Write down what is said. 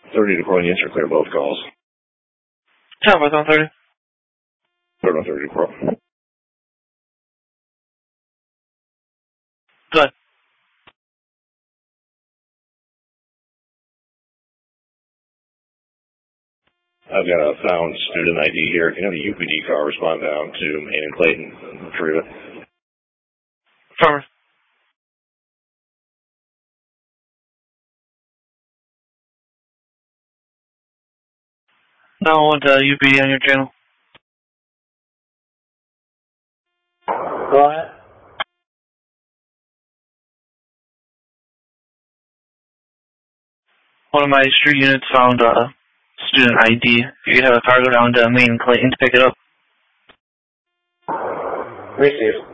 30 deploying the insert, clear both calls. Southwest 130. Third on 30 deploy. Go ahead. I've got a found student ID here. Can you have a UPD car respond down to Main and Clayton and retrieve it? Farmer. Now I want UPD on your channel. Go ahead. One of my street units found student ID. If you could have a car go down to Main and Clayton to pick it up. Receive.